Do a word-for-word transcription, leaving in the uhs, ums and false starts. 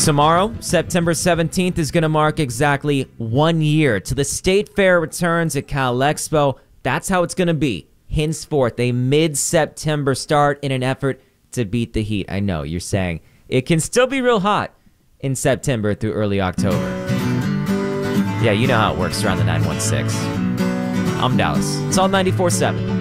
Tomorrow, September seventeenth, is going to mark exactly one year to the State Fair returns at Cal Expo. That's how it's going to be. Henceforth, a mid-September start in an effort to beat the heat. I know, you're saying it can still be real hot in September through early October. Yeah, you know how it works around the nine one six. I'm Dallas. It's all ninety-four seven.